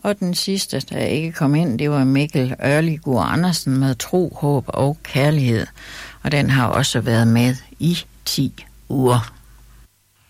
Og den sidste, der ikke kom ind, det var Mikkel Ørligård Andersen med Tro, Håb og Kærlighed. Og den har også været med i 10 uger.